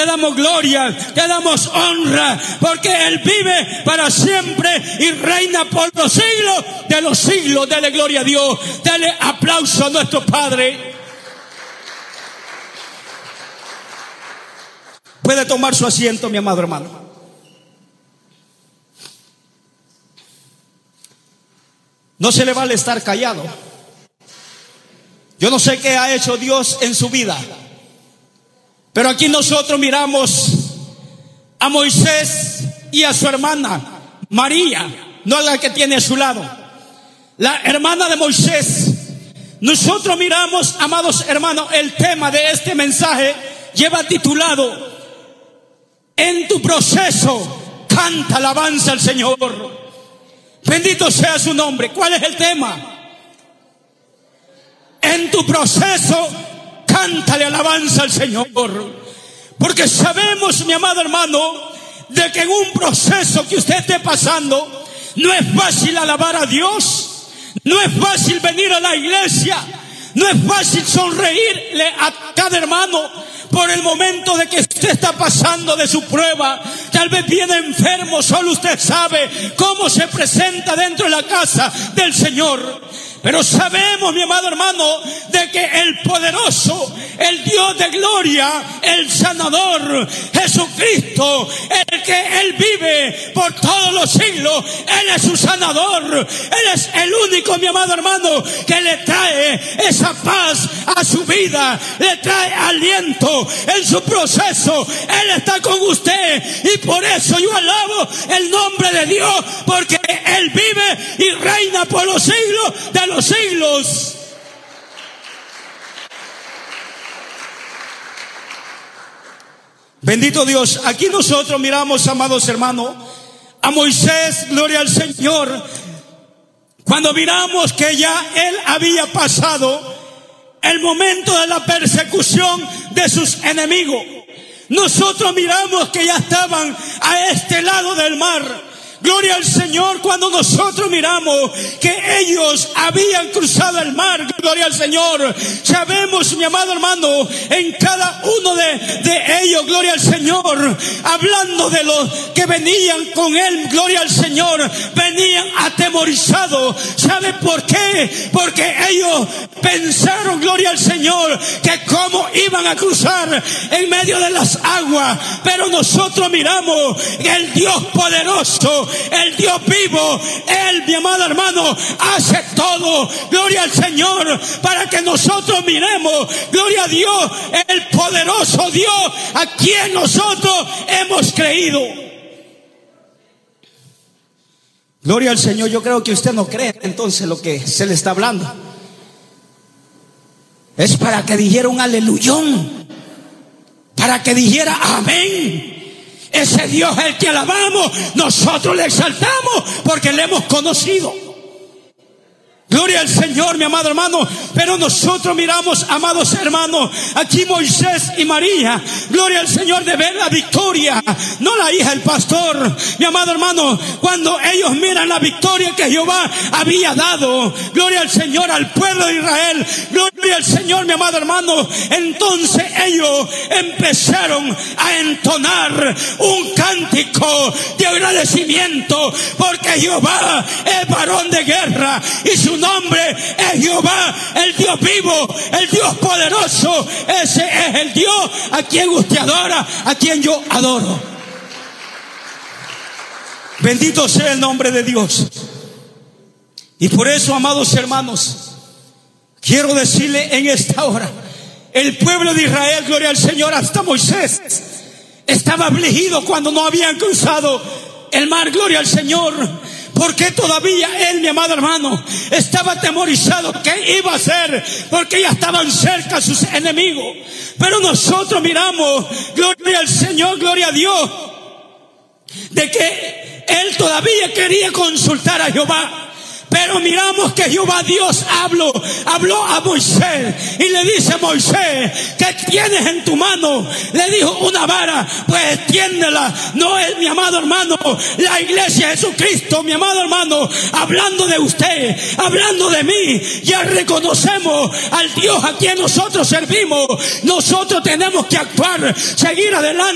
te damos gloria, te damos honra, porque Él vive para siempre y reina por los siglos de los siglos. Dele gloria a Dios, dele aplauso a nuestro Padre. Puede tomar su asiento, mi amado hermano. No se le vale estar callado. Yo no sé qué ha hecho Dios en su vida, pero aquí nosotros miramos a Moisés y a su hermana María, no la que tiene a su lado, la hermana de Moisés. Nosotros miramos, amados hermanos, el tema de este mensaje lleva titulado: en tu proceso canta alabanza al Señor. Bendito sea su nombre. ¿Cuál es el tema? En tu proceso cántale alabanza al Señor. Porque sabemos, mi amado hermano, de que en un proceso que usted esté pasando, no es fácil alabar a Dios, no es fácil venir a la iglesia, no es fácil sonreírle a cada hermano por el momento de que usted está pasando de su prueba. Tal vez viene enfermo, solo usted sabe cómo se presenta dentro de la casa del Señor. Pero sabemos, mi amado hermano, de que el poderoso, el Dios de gloria, el sanador, Jesucristo, el que Él vive por todos los siglos, Él es su sanador. Él es el único, mi amado hermano, que le trae esa paz a su vida, le trae aliento en su proceso. Él está con usted y por eso yo alabo el nombre de Dios, porque Él vive y reina por los siglos de los siglos. Bendito Dios. Aquí nosotros miramos, amados hermanos, a Moisés, gloria al Señor, cuando miramos que ya él había pasado el momento de la persecución de sus enemigos. Nosotros miramos que ya estaban a este lado del mar. Gloria al Señor. Cuando nosotros miramos que ellos habían cruzado el mar, gloria al Señor, sabemos, mi amado hermano, en cada uno de ellos, gloria al Señor, hablando de los que venían con él, gloria al Señor, venían atemorizados. ¿Sabe por qué? Porque ellos pensaron, gloria al Señor, que cómo iban a cruzar en medio de las aguas. Pero nosotros miramos que el Dios poderoso, el Dios vivo, Él, mi amado hermano, hace todo, gloria al Señor, para que nosotros miremos, gloria a Dios, el poderoso Dios a quien nosotros hemos creído. Gloria al Señor. Yo creo que usted no cree entonces lo que se le está hablando. Es para que dijera un aleluyón, para que dijera amén. Ese Dios es el que alabamos, nosotros le exaltamos porque le hemos conocido. Gloria al Señor, mi amado hermano. Pero nosotros miramos, amados hermanos, aquí Moisés y María, gloria al Señor, de ver la victoria, no la hija del pastor, mi amado hermano, cuando ellos miran la victoria que Jehová había dado, gloria al Señor, al pueblo de Israel, gloria al Señor, mi amado hermano, entonces ellos empezaron a entonar un cántico de agradecimiento, porque Jehová es varón de guerra y su nombre es Jehová, el Dios vivo, el Dios poderoso. Ese es el Dios a quien usted adora, a quien yo adoro. Bendito sea el nombre de Dios. Y por eso, amados hermanos, quiero decirle en esta hora, el pueblo de Israel, gloria al Señor, hasta Moisés estaba afligido cuando no habían cruzado el mar, gloria al Señor. Porque todavía él, mi amado hermano, estaba atemorizado. ¿Qué iba a hacer? Porque ya estaban cerca sus enemigos. Pero nosotros miramos, gloria al Señor, gloria a Dios, de que él todavía quería consultar a Jehová. Pero miramos que Jehová Dios habló a Moisés y le dice a Moisés: ¿qué tienes en tu mano? Le dijo: una vara. Pues extiéndela. No es, mi amado hermano, la iglesia de Jesucristo, mi amado hermano, hablando de usted, hablando de mí. Ya reconocemos al Dios a quien nosotros servimos. Nosotros tenemos que actuar, seguir adelante.